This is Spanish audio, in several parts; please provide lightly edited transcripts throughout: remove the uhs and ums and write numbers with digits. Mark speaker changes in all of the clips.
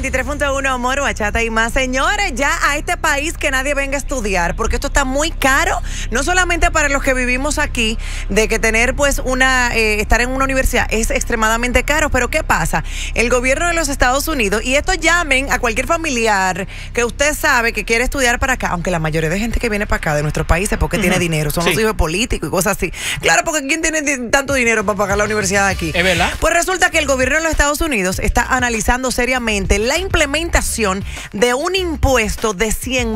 Speaker 1: 93.1, amor, bachata y más. Señores, ya a este país que nadie venga a estudiar, porque esto está muy caro, no solamente para los que vivimos aquí, de que tener pues estar en una universidad es extremadamente caro, pero ¿qué pasa? El gobierno de los Estados Unidos, y esto llamen a cualquier familiar que usted sabe que quiere estudiar para acá, aunque la mayoría de gente que viene para acá de nuestros países porque tiene dinero, son los hijos políticos y cosas así. Claro, porque ¿quién tiene tanto dinero para pagar la universidad aquí?
Speaker 2: ¿Es verdad?
Speaker 1: Pues resulta que el gobierno de los Estados Unidos está analizando seriamente la implementación de un impuesto de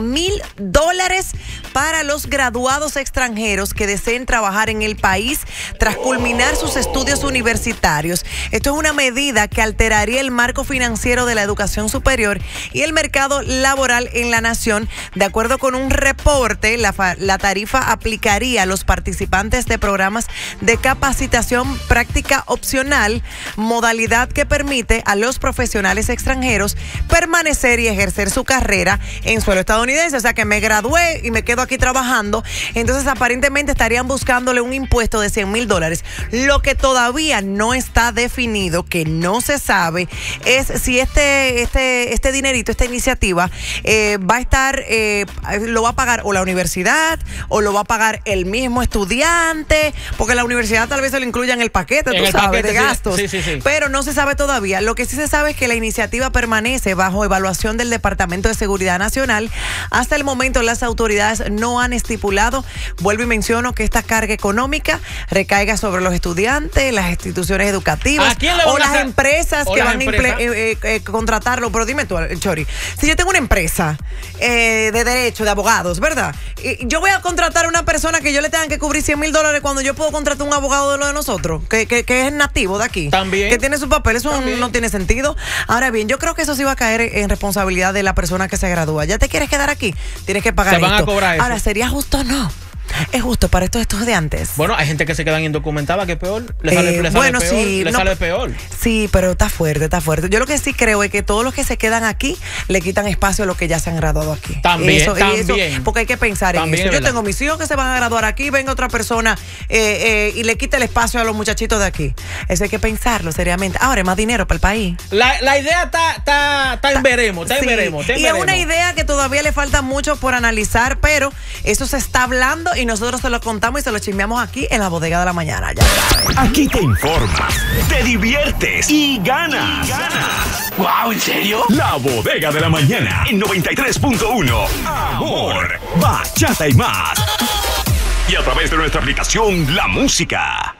Speaker 1: $100,000 para los graduados extranjeros que deseen trabajar en el país tras culminar sus estudios universitarios. Esto es una medida que alteraría el marco financiero de la educación superior y el mercado laboral en la nación. De acuerdo con un reporte, la tarifa aplicaría a los participantes de programas de capacitación práctica opcional, modalidad que permite a los profesionales extranjeros permanecer y ejercer su carrera en suelo estadounidense. O sea, que me gradué y me quedo aquí trabajando. Entonces, aparentemente estarían buscándole un impuesto de $100,000. Lo que todavía no está definido, que no se sabe, es si este dinerito, esta iniciativa, va a estar, lo va a pagar o la universidad o lo va a pagar el mismo estudiante, porque la universidad tal vez se lo incluya en el paquete, tú sabes, de gastos. Sí. Pero no se sabe todavía. Lo que sí se sabe es que la iniciativa permanece bajo evaluación del Departamento de Seguridad Nacional. Hasta el momento las autoridades no han estipulado, vuelvo y menciono, que esta carga económica recaiga sobre los estudiantes, las instituciones educativas o las empresas que van a contratarlo. Pero dime tú, Chori, si yo tengo una empresa de derecho, de abogados, ¿verdad? Y yo voy a contratar a una persona que yo le tenga que cubrir $100,000 cuando yo puedo contratar a un abogado de lo de nosotros, que es nativo de aquí. También. Que tiene su papel, eso también no tiene sentido. Ahora bien, yo creo que eso sí va a caer en responsabilidad de la persona que se gradúa. ¿Ya te quieres quedar aquí? Tienes que pagar esto.
Speaker 2: Te van a cobrar eso.
Speaker 1: Ahora, ¿sería justo o no? ¿Es justo para estos estudiantes?
Speaker 2: Bueno, hay gente que se quedan indocumentadas, que es peor. Le sale peor.
Speaker 1: Sí, pero está fuerte, está fuerte. Yo lo que sí creo es que todos los que se quedan aquí le quitan espacio a los que ya se han graduado aquí.
Speaker 2: También.
Speaker 1: Porque hay que pensar en eso. Yo tengo mis hijos que se van a graduar aquí, venga otra persona y le quita el espacio a los muchachitos de aquí. Eso hay que pensarlo seriamente. Ahora, es más dinero para el país.
Speaker 2: La idea está en veremos,
Speaker 1: Y es una idea que todavía le falta mucho por analizar, pero eso se está hablando y nosotros se lo contamos y se lo chismeamos aquí en la Bodega de la Mañana. Ya saben.
Speaker 3: Aquí te informas, te diviertes y ganas.
Speaker 4: ¡Wow! ¿En serio?
Speaker 3: La Bodega de la Mañana en 93.1. Amor, bachata y más. Y a través de nuestra aplicación La Música.